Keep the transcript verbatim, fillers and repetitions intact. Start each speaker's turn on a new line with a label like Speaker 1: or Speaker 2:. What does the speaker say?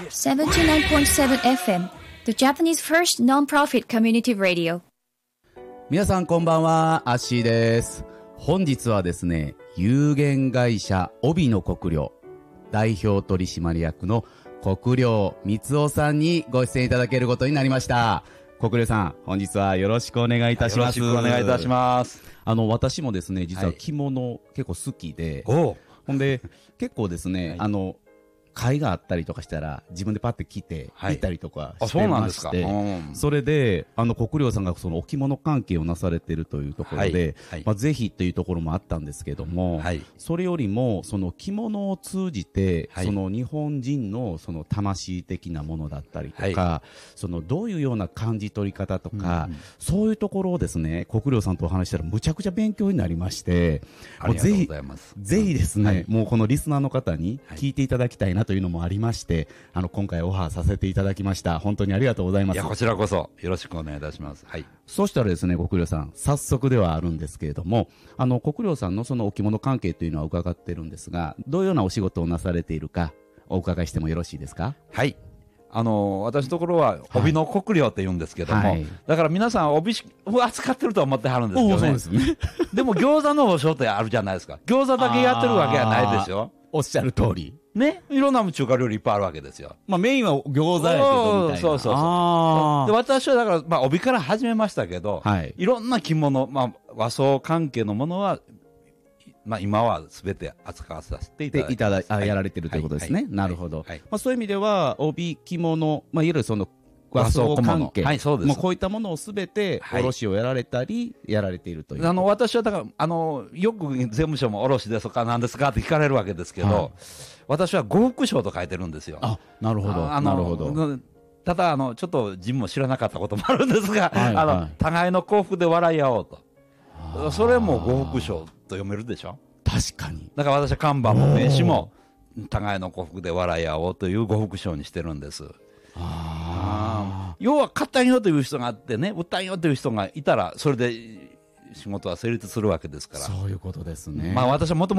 Speaker 1: セブンティナインポイントセブンエフエム The Japanese first non-profit community radio。
Speaker 2: 皆さんこんばんは、アッシーです。本日はですね、有限会社帯の国領代表取締役の国領光雄さんにご出演いただけることになりました。国領さん、本日はよろしくお願いいたします。
Speaker 3: よろしくお願いいたします。
Speaker 2: あの私もですね、実は着物結構好きで、
Speaker 3: はい、お
Speaker 2: ほんで結構ですね、はい、あの会があったりとかしたら自分でパッて着て行ったりとかしてまして、はい、 そ, うん、それであの国領さんがそのお着物関係をなされているというところで、はいはい、まあ、ぜひというところもあったんですけども、はい、それよりもその着物を通じて、はい、その日本人のその魂的なものだったりとか、はい、そのどういうような感じ取り方とか、うん、そういうところをですね、国領さんとお話したらむちゃくちゃ勉強になりまして、
Speaker 3: ありがとうございます。
Speaker 2: ぜひですね、はい、もうこのリスナーの方に聞いていただきたいなというのもありまして、あの今回オファーさせていただきました。本当にありがとうございます。
Speaker 3: いや、こちらこそよろしくお願いいたします。はい。
Speaker 2: そしたらですね、国領さん、早速ではあるんですけれども、あの国領さんのそのお着物関係というのは伺ってるんですが、どういうようなお仕事をなされているかお伺いしてもよろしいですか？
Speaker 3: はい。あの私のところは帯の国領って言うんですけども、はい、だから皆さん帯を扱ってると思ってはるんですけどね。
Speaker 2: そうですね。
Speaker 3: でも餃子の王将ってあるじゃないですか。餃子だけやってるわけはないですよ。
Speaker 2: おっしゃる通り。
Speaker 3: ね、いろんな中華料理いっぱいあるわけですよ。
Speaker 2: まあメインは餃子やけどみたいな。
Speaker 3: そうそうそう。で、私はだからまあ帯から始めましたけど、はい、いろんな着物、まあ和装関係のものは。まあ、今はすべて扱わさせていただいていただ
Speaker 2: あやられてるということですね。はいはい、なるほど。はい、まあ、そういう意味では帯着物、まあ、いわゆるその和装関係、はい、そうです。まあ、こういったものをすべて卸をやられたり、はい、やられているという。
Speaker 3: あの私はだからあのよく税務署も卸ですかなんですかって聞かれるわけですけど、はい、私は呉服商と書いてるんですよ。
Speaker 2: あ、なるほど。あなるほど。
Speaker 3: ただあのちょっと自分も知らなかったこともあるんですが、はいはい、あの互いの幸福で笑い合おうと。それも呉服商と読めるでしょ。
Speaker 2: 確かに。
Speaker 3: だから私は看板も名刺も互いの幸福で笑い合おうという呉服商にしてるんです。ああ。要は買ったんよという人があってね、売ったんよという人がいたらそれで仕事は成立するわけですから。
Speaker 2: そういうことですね。
Speaker 3: まあ私はもともと